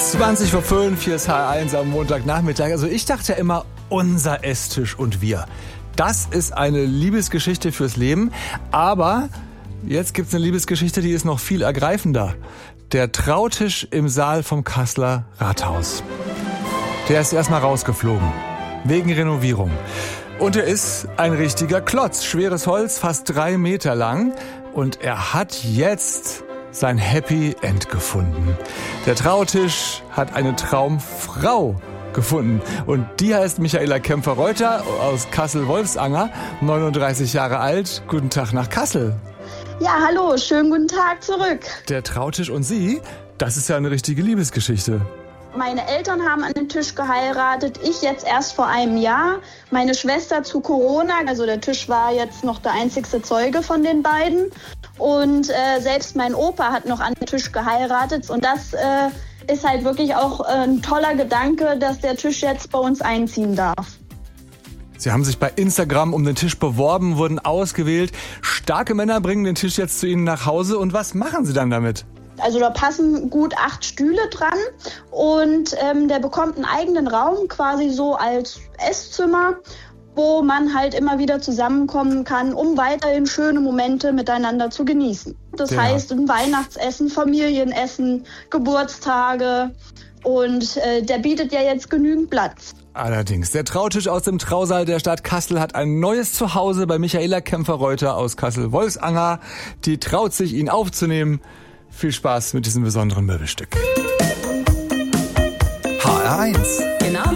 20:05, hier ist H1 am Montagnachmittag. Also ich dachte ja immer, unser Esstisch und wir. Das ist eine Liebesgeschichte fürs Leben. Aber jetzt gibt's eine Liebesgeschichte, die ist noch viel ergreifender. Der Trautisch im Saal vom Kasseler Rathaus. Der ist erstmal rausgeflogen. Wegen Renovierung. Und er ist ein richtiger Klotz. Schweres Holz, fast 3 Meter lang. Und er hat jetzt sein Happy End gefunden. Der Trautisch hat eine Traumfrau gefunden. Und die heißt Michaela Kempfer-Reuter aus Kassel-Wolfsanger, 39 Jahre alt. Guten Tag nach Kassel. Ja, hallo, schönen guten Tag zurück. Der Trautisch und Sie, das ist ja eine richtige Liebesgeschichte. Meine Eltern haben an den Tisch geheiratet, ich jetzt erst vor einem Jahr. Meine Schwester zu Corona, also der Tisch war jetzt noch der einzigste Zeuge von den beiden. Und selbst mein Opa hat noch an den Tisch geheiratet. Und das ist halt wirklich auch ein toller Gedanke, dass der Tisch jetzt bei uns einziehen darf. Sie haben sich bei Instagram um den Tisch beworben, wurden ausgewählt. Starke Männer bringen den Tisch jetzt zu Ihnen nach Hause. Und was machen Sie dann damit? Also da passen gut 8 Stühle dran und der bekommt einen eigenen Raum, quasi so als Esszimmer, wo man halt immer wieder zusammenkommen kann, um weiterhin schöne Momente miteinander zu genießen. Das heißt ein Weihnachtsessen, Familienessen, Geburtstage und der bietet ja jetzt genügend Platz. Allerdings, der Trautisch aus dem Trausaal der Stadt Kassel hat ein neues Zuhause bei Michaela Kempfer-Reuter aus Kassel-Wolfsanger. Die traut sich, ihn aufzunehmen. Viel Spaß mit diesem besonderen Möbelstück. HR1. Genau.